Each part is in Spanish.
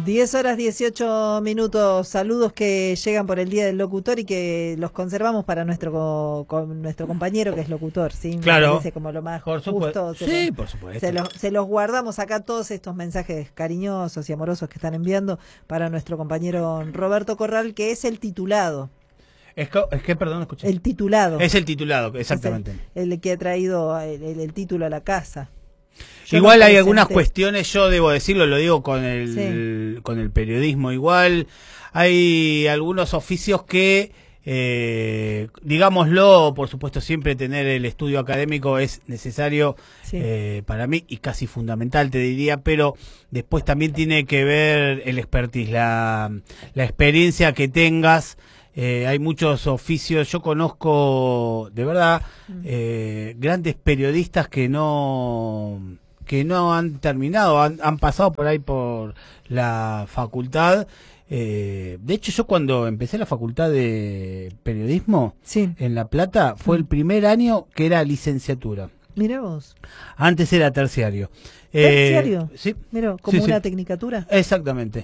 10:18. Saludos que llegan por el Día del Locutor y que los conservamos para nuestro compañero que es locutor, ¿sí? Claro. Me parece como lo más Por justo. supuesto. Sí, por supuesto. Se los guardamos acá todos estos mensajes cariñosos y amorosos que están enviando para nuestro compañero Roberto Corral, que es el titulado. Es que, perdón, no escuché. El titulado. Es el titulado, exactamente. Es el que ha traído el título a la casa. Igual hay algunas cuestiones, yo debo decirlo, lo digo con el periodismo igual, hay algunos oficios que, digámoslo, por supuesto siempre tener el estudio académico es necesario para mí y casi fundamental te diría, pero después también tiene que ver el expertise, la experiencia que tengas. Hay muchos oficios, yo conozco de verdad grandes periodistas que no han terminado, han pasado por ahí por la facultad. De hecho, yo cuando empecé la facultad de periodismo en La Plata, fue el primer año que era licenciatura. Mirá vos. Antes era terciario. ¿Terciario? Sí. Mirá, como una tecnicatura. Exactamente.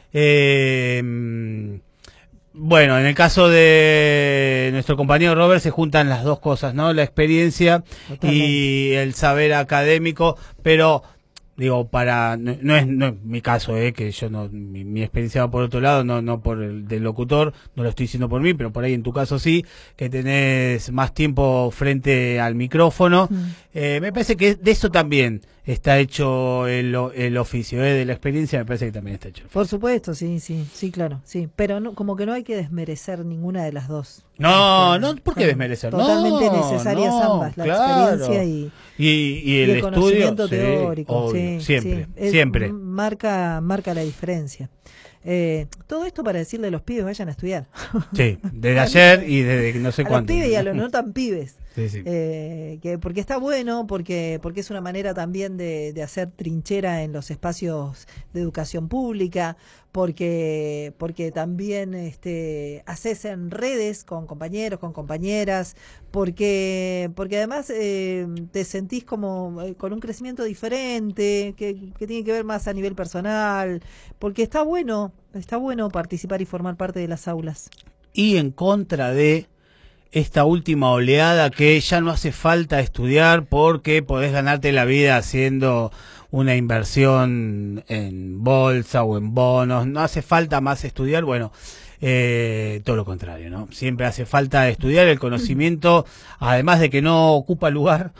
Bueno, en el caso de nuestro compañero Robert se juntan las dos cosas, ¿no? La experiencia y el saber académico, pero digo, no es mi caso, que yo no, mi experiencia va por otro lado, no por el del locutor, no lo estoy diciendo por mí, pero por ahí en tu caso sí, que tenés más tiempo frente al micrófono. Me parece que de eso también está hecho el oficio, de la experiencia me parece que también está hecho. Por supuesto, sí, claro, sí, pero no, como que no hay que desmerecer ninguna de las dos. No, ¿por qué desmerecer? Totalmente necesarias ambas, la experiencia y el conocimiento teórico, obvio, siempre. Marca la diferencia. Todo esto para decirle a los pibes vayan a estudiar. Sí, desde ayer y desde no sé cuánto. A los pibes y a los no tan pibes. Sí. Porque está bueno, porque es una manera también de hacer trinchera en los espacios de educación pública, porque también haces en redes con compañeros, con compañeras, porque además te sentís como con un crecimiento diferente, que tiene que ver más a nivel personal, porque está bueno participar y formar parte de las aulas. Y en contra de esta última oleada que ya no hace falta estudiar porque podés ganarte la vida haciendo una inversión en bolsa o en bonos, no hace falta más estudiar, bueno, todo lo contrario, ¿no? Siempre hace falta estudiar, el conocimiento, además de que no ocupa lugar,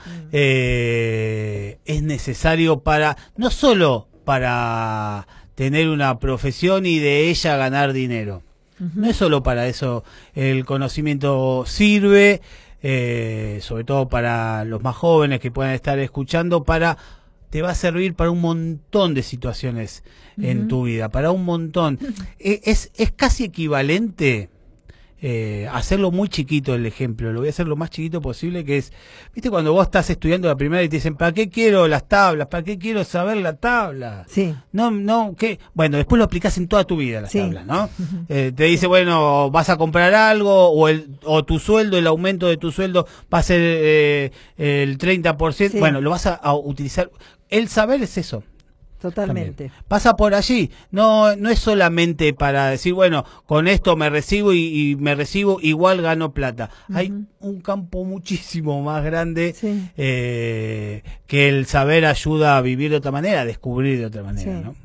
es necesario no solo para tener una profesión y de ella ganar dinero. No es solo para eso, el conocimiento sirve, sobre todo para los más jóvenes que puedan estar escuchando, te va a servir para un montón de situaciones en tu vida, para un montón. Es casi equivalente hacerlo muy chiquito el ejemplo, lo voy a hacer lo más chiquito posible, que es, viste cuando vos estás estudiando la primaria y te dicen, ¿para qué quiero las tablas? ¿Para qué quiero saber la tabla? Sí. ¿Qué? Bueno, después lo aplicás en toda tu vida las tablas, ¿no? Te dice, bueno, vas a comprar algo o tu sueldo, el aumento de tu sueldo va a ser el 30%, bueno, lo vas a utilizar. El saber es eso. Totalmente. También. Pasa por allí, no es solamente para decir, bueno, con esto me recibo y me recibo, igual gano plata. Hay un campo muchísimo más grande que el saber ayuda a vivir de otra manera, a descubrir de otra manera, ¿no?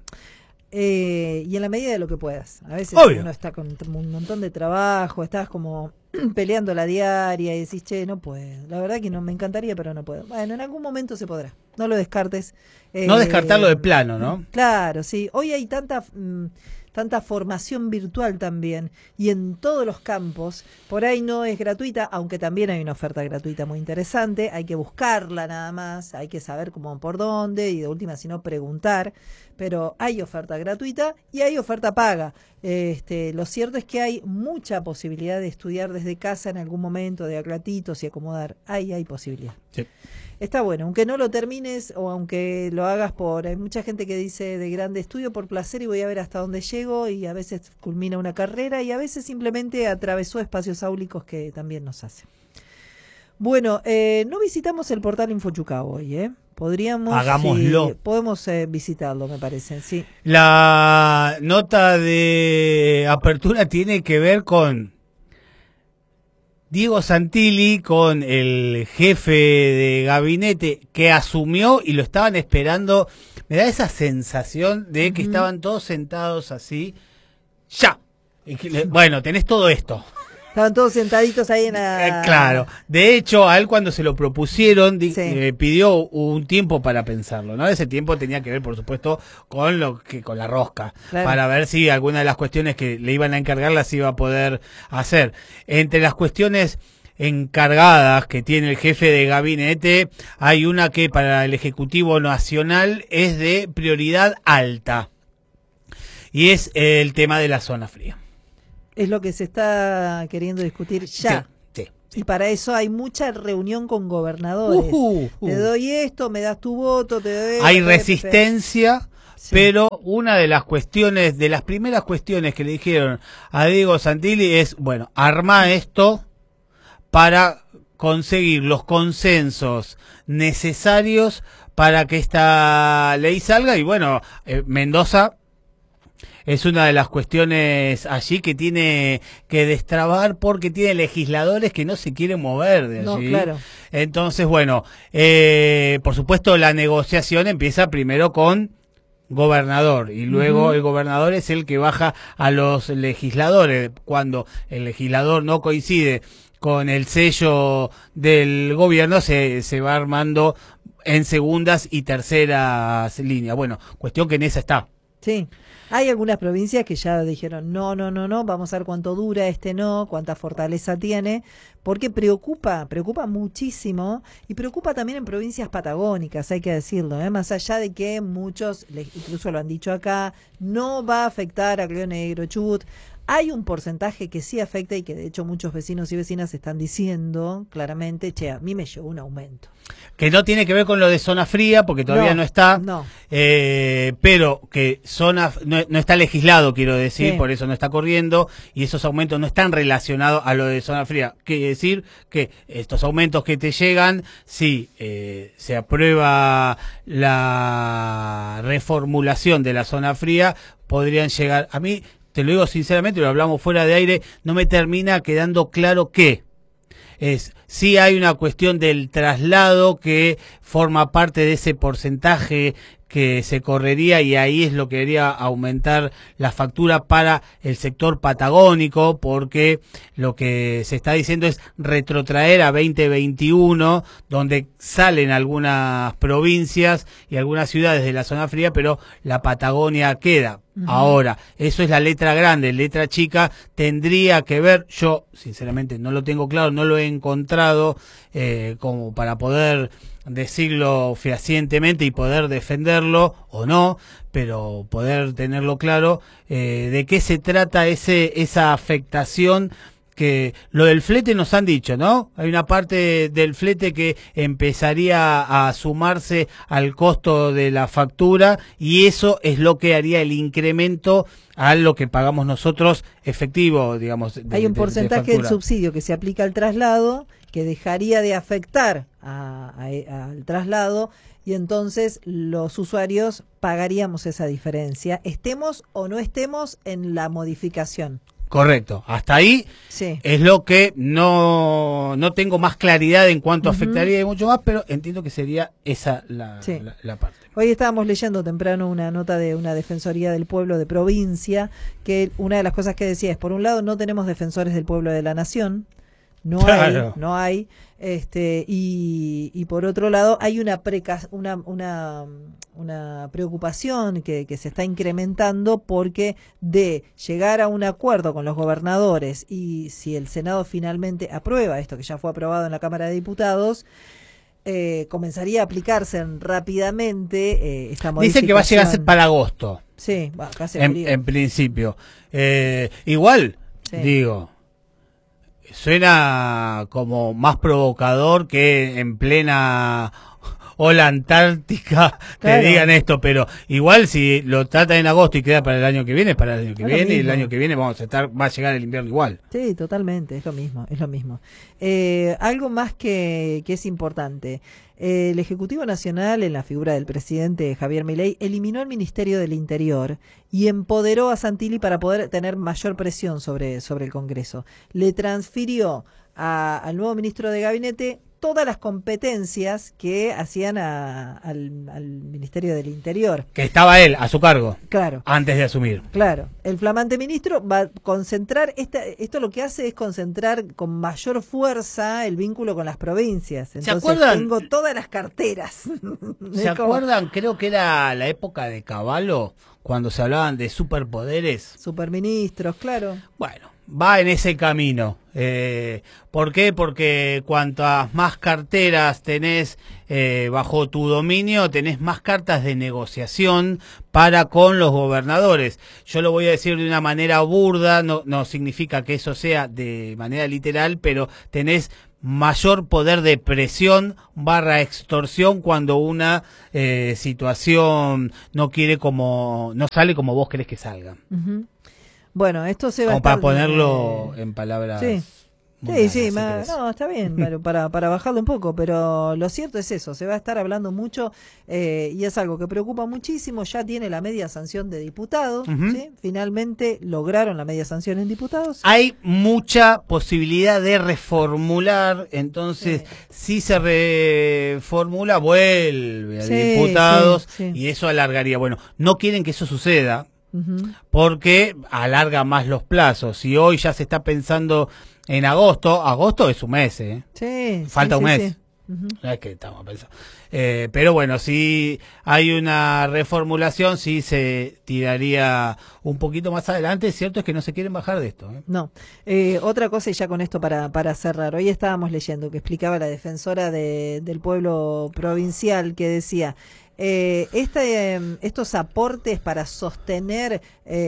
Y en la medida de lo que puedas. A veces uno está con un montón de trabajo, estás como peleando la diaria y decís, che, no puedo. La verdad que no me encantaría, pero no puedo. Bueno, en algún momento se podrá. No lo descartes. No descartarlo de plano, ¿no? Claro, sí. Hoy hay tanta formación virtual también y en todos los campos. Por ahí no es gratuita, aunque también hay una oferta gratuita muy interesante. Hay que buscarla nada más, hay que saber cómo por dónde y de última si no preguntar. Pero hay oferta gratuita y hay oferta paga. Lo cierto es que hay mucha posibilidad de estudiar desde casa en algún momento, de a ratitos y acomodar. Hay posibilidad. Sí. Está bueno, aunque no lo termines o aunque lo hagas hay mucha gente que dice de grande estudio por placer y voy a ver hasta dónde llego, y a veces culmina una carrera y a veces simplemente atravesó espacios áulicos que también nos hace. Bueno, no visitamos el portal InfoChucao hoy, Hagámoslo. Sí, podemos visitarlo, me parece, sí. La nota de apertura tiene que ver con Diego Santilli, con el jefe de gabinete que asumió y lo estaban esperando. Me da esa sensación de que estaban todos sentados así. ¡Ya! Bueno, tenés todo esto. Estaban todos sentaditos ahí en la... Claro. De hecho, a él cuando se lo propusieron, pidió un tiempo para pensarlo, ¿no? Ese tiempo tenía que ver, por supuesto, con la rosca, claro, para ver si alguna de las cuestiones que le iban a encargar las iba a poder hacer. Entre las cuestiones encargadas que tiene el jefe de gabinete, hay una que para el Ejecutivo Nacional es de prioridad alta, y es el tema de la zona fría. Es lo que se está queriendo discutir ya. Sí. Y para eso hay mucha reunión con gobernadores. Te doy esto, me das tu voto, te doy... Hay resistencia, sí, pero una de las cuestiones, de las primeras cuestiones que le dijeron a Diego Santilli es, bueno, arma esto para conseguir los consensos necesarios para que esta ley salga. Y bueno, Mendoza es una de las cuestiones allí que tiene que destrabar, porque tiene legisladores que no se quieren mover de allí. No, claro. Entonces, bueno, por supuesto la negociación empieza primero con gobernador y luego el gobernador es el que baja a los legisladores. Cuando el legislador no coincide con el sello del gobierno, se va armando en segundas y terceras líneas. Bueno, cuestión que en esa está. Sí. Hay algunas provincias que ya dijeron no, vamos a ver cuánto dura cuánta fortaleza tiene, porque preocupa muchísimo, y preocupa también en provincias patagónicas, hay que decirlo, más allá de que muchos, incluso lo han dicho acá, no va a afectar a Río Negro, Chubut. Hay un porcentaje que sí afecta y que de hecho muchos vecinos y vecinas están diciendo claramente, a mí me llegó un aumento. Que no tiene que ver con lo de zona fría, porque todavía no está, pero que no está legislado, quiero decir, por eso no está corriendo, y esos aumentos no están relacionados a lo de zona fría. Quiere decir que estos aumentos que te llegan, si se aprueba la reformulación de la zona fría, podrían llegar. A mí, te lo digo sinceramente, lo hablamos fuera de aire, no me termina quedando claro qué. Sí hay una cuestión del traslado que forma parte de ese porcentaje que se correría, y ahí es lo que debería aumentar la factura para el sector patagónico, porque lo que se está diciendo es retrotraer a 2021, donde salen algunas provincias y algunas ciudades de la zona fría, pero la Patagonia queda. Ahora, eso es la letra grande. Letra chica tendría que ver, yo sinceramente no lo tengo claro, no lo he encontrado como para poder decirlo fehacientemente y poder defenderlo o no, pero poder tenerlo claro, de qué se trata esa afectación. Que lo del flete nos han dicho, ¿no? Hay una parte del flete que empezaría a sumarse al costo de la factura, y eso es lo que haría el incremento a lo que pagamos nosotros efectivo, digamos. Hay un porcentaje del subsidio que se aplica al traslado, que dejaría de afectar al traslado, y entonces los usuarios pagaríamos esa diferencia, estemos o no estemos en la modificación. Correcto, hasta ahí es lo que no tengo más claridad en cuanto afectaría y mucho más, pero entiendo que sería esa la parte. Hoy estábamos leyendo temprano una nota de una defensoría del pueblo de provincia, que una de las cosas que decía es, por un lado, no tenemos defensores del pueblo de la nación, no hay, y por otro lado hay una preocupación que se está incrementando, porque de llegar a un acuerdo con los gobernadores, y si el Senado finalmente aprueba esto que ya fue aprobado en la Cámara de Diputados, comenzaría a aplicarse rápidamente esta modificación. Dicen que va a llegar a ser para agosto. Sí, casi en principio. Igual, digo, suena como más provocador que en plena o la Antártica Claro. te digan esto, pero igual si lo tratan en agosto y queda para el año que viene, es para el año que Es lo viene, y el mismo. año que viene va a llegar el invierno igual. Sí, totalmente, es lo mismo, es lo mismo. Algo más que es importante. El Ejecutivo Nacional, en la figura del presidente Javier Milei, eliminó el Ministerio del Interior y empoderó a Santilli para poder tener mayor presión sobre el Congreso. Le transfirió al nuevo ministro de Gabinete todas las competencias que hacían al Ministerio del Interior. Que estaba él a su cargo Claro. antes de asumir. Claro, el flamante ministro va a concentrar, esto lo que hace es concentrar con mayor fuerza el vínculo con las provincias. Entonces, acuerdan? tengo todas las carteras. ¿Se acuerdan? Creo que era la época de Cavallo, cuando se hablaban de superpoderes. Superministros, claro. Bueno, va en ese camino. ¿Por qué? Porque cuantas más carteras tenés bajo tu dominio, tenés más cartas de negociación para con los gobernadores. Yo lo voy a decir de una manera burda, no significa que eso sea de manera literal, pero tenés mayor poder de presión / extorsión cuando una situación no sale como vos querés que salga. Ujú. Bueno, esto se va Como a para estar, ponerlo en palabras. Sí. mundanas, Sí, si querés. no, está bien, pero para bajarlo un poco, pero lo cierto es eso, se va a estar hablando mucho y es algo que preocupa muchísimo, ya tiene la media sanción de diputados, Ujú. ¿sí? Finalmente lograron la media sanción en diputados. Hay mucha posibilidad de reformular, entonces si se reformula vuelve a Sí, diputados sí, sí. y eso alargaría. Bueno, no quieren que eso suceda Ujú. porque alarga más los plazos. Si hoy ya se está pensando en agosto es un mes, ¿eh? Sí, Falta sí, un sí, mes. sí. Ujú. No es que estamos pensando. Pero bueno, si hay una reformulación, sí se tiraría un poquito más adelante. Cierto es que no se quieren bajar de esto, ¿eh? No. Otra cosa, y ya con esto para cerrar, hoy estábamos leyendo que explicaba la defensora del pueblo provincial que decía, estos aportes para sostener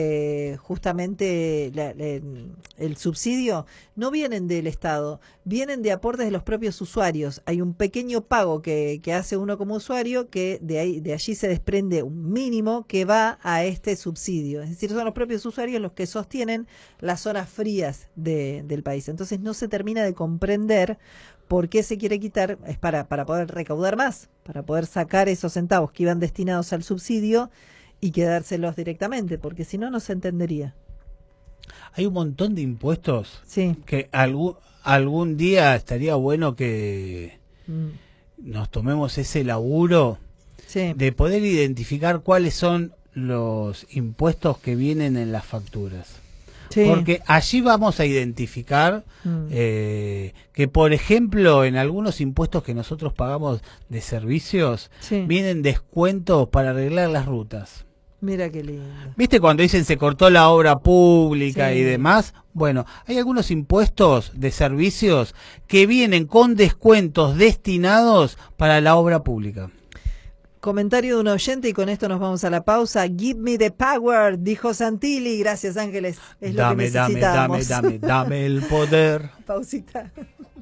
justamente el subsidio no vienen del Estado, vienen de aportes de los propios usuarios. Hay un pequeño pago que hace uno como usuario que de allí se desprende un mínimo que va a este subsidio. Es decir, son los propios usuarios los que sostienen las zonas frías del país. Entonces no se termina de comprender por qué se quiere quitar, es para poder recaudar más, para poder sacar esos centavos que iban destinados al subsidio y quedárselos directamente, porque si no, no se entendería. Hay un montón de impuestos Sí. que algún día estaría bueno que nos tomemos ese laburo Sí. de poder identificar cuáles son los impuestos que vienen en las facturas. Sí. Porque allí vamos a identificar que, por ejemplo, en algunos impuestos que nosotros pagamos de servicios, Sí. vienen descuentos para arreglar las rutas. Mira qué lindo. ¿Viste cuando dicen se cortó la obra pública Sí. y demás? Bueno, hay algunos impuestos de servicios que vienen con descuentos destinados para la obra pública. Comentario de un oyente y con esto nos vamos a la pausa. Give me the power, dijo Santilli. Gracias, Ángeles. Es lo que necesitábamos. Dame el poder. Pausita.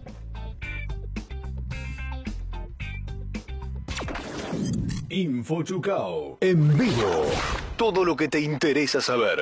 Info Chucao. En vivo. Todo lo que te interesa saber.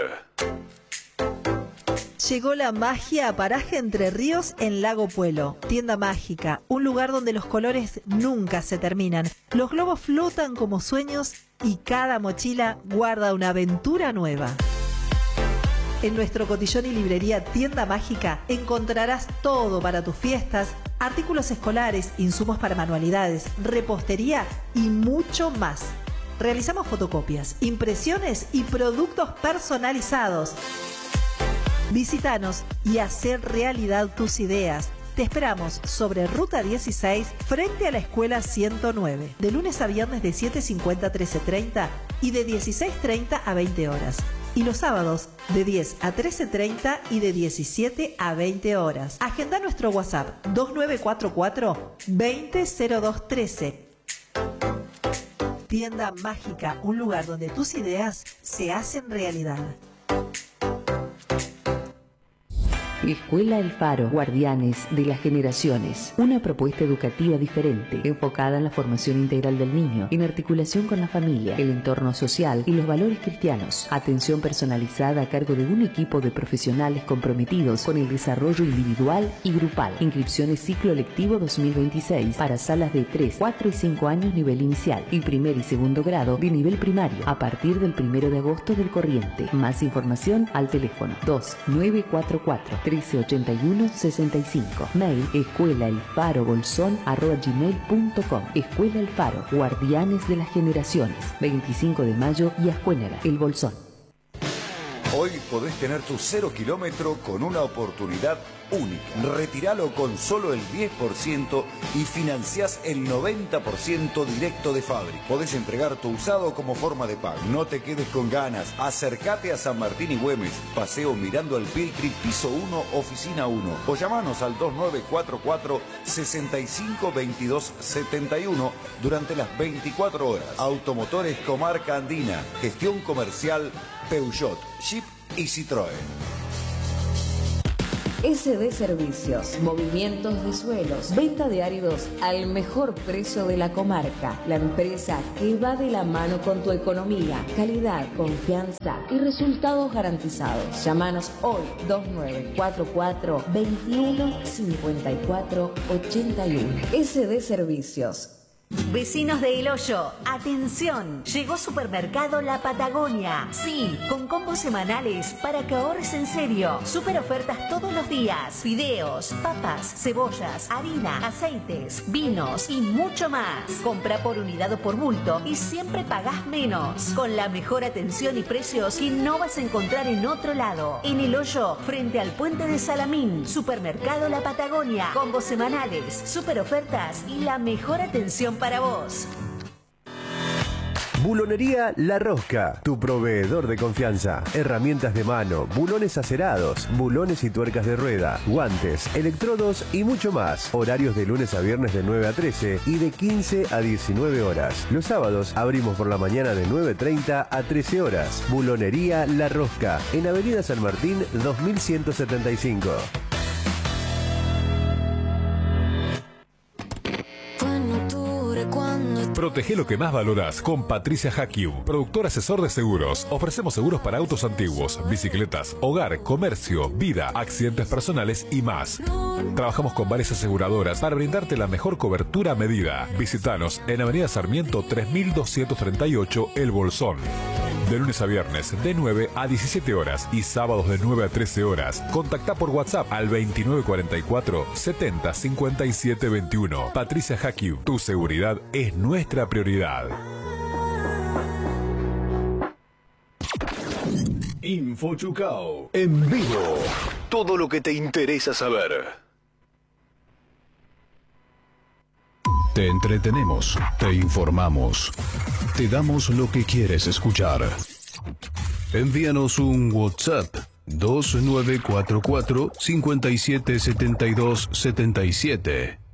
Llegó la magia a Paraje Entre Ríos en Lago Puelo. Tienda mágica, un lugar donde los colores nunca se terminan. Los globos flotan como sueños y cada mochila guarda una aventura nueva. En nuestro cotillón y librería Tienda Mágica encontrarás todo para tus fiestas, artículos escolares, insumos para manualidades, repostería y mucho más. Realizamos fotocopias, impresiones y productos personalizados. Visítanos y hacer realidad tus ideas. Te esperamos sobre Ruta 16 frente a la Escuela 109, de lunes a viernes de 7:50 a 13:30 y de 16:30 a 20 horas. Y los sábados de 10 a 13:30 y de 17 a 20 horas. Agenda nuestro WhatsApp 2944 200213. Tienda Mágica, un lugar donde tus ideas se hacen realidad. Escuela El Faro, Guardianes de las Generaciones. Una propuesta educativa diferente, enfocada en la formación integral del niño, en articulación con la familia, el entorno social y los valores cristianos. Atención personalizada a cargo de un equipo de profesionales comprometidos con el desarrollo individual y grupal. Inscripciones ciclo lectivo 2026 para salas de 3, 4 y 5 años nivel inicial y primer y segundo grado de nivel primario a partir del 1 de agosto del corriente. Más información al teléfono 2944-1381-65. Mail escuelaelfarobolsón@gmail.com. Escuela El Faro, Guardianes de las Generaciones. 25 de mayo y Ascuénaga, El Bolsón. Hoy podés tener tu 0 kilómetro con una oportunidad única. Retiralo con solo el 10% y financiás el 90% directo de fábrica. Podés entregar tu usado como forma de pago. No te quedes con ganas. Acércate a San Martín y Güemes. Paseo Mirando al Piltri, piso 1, oficina 1. O llamanos al 2944-652271 durante las 24 horas. Automotores Comarca Andina. Gestión comercial Peugeot, Jeep y Citroën. SD Servicios, movimientos de suelos, venta de áridos al mejor precio de la comarca. La empresa que va de la mano con tu economía, calidad, confianza y resultados garantizados. Llámanos hoy 2944 21 54 81. SD Servicios. Vecinos de El Hoyo, atención, llegó Supermercado La Patagonia. Sí, con combos semanales para que ahorres en serio. Super ofertas todos los días. Fideos, papas, cebollas, harina, aceites, vinos y mucho más. Compra por unidad o por bulto y siempre pagás menos. Con la mejor atención y precios que no vas a encontrar en otro lado. En El Hoyo, frente al puente de Salamín. Supermercado La Patagonia. Combos semanales, super ofertas y la mejor atención para vos. Bulonería La Rosca, tu proveedor de confianza. Herramientas de mano, bulones acerados, bulones y tuercas de rueda, guantes, electrodos y mucho más. Horarios de lunes a viernes de 9 a 13 y de 15 a 19 horas. Los sábados abrimos por la mañana de 9:30 a 13 horas. Bulonería La Rosca, en Avenida San Martín 2175. Protege lo que más valoras con Patricia Hakium, productor asesor de seguros. Ofrecemos seguros para autos antiguos, bicicletas, hogar, comercio, vida, accidentes personales y más. Trabajamos con varias aseguradoras para brindarte la mejor cobertura a medida. Visítanos en Avenida Sarmiento 3238, El Bolsón. De lunes a viernes de 9 a 17 horas y sábados de 9 a 13 horas. Contactá por WhatsApp al 2944 70 57 21. Patricia Hakium, tu seguridad es nuestra prioridad. Info Chucao. En vivo. Todo lo que te interesa saber. Te entretenemos, te informamos, te damos lo que quieres escuchar. Envíanos un WhatsApp 2944 577277.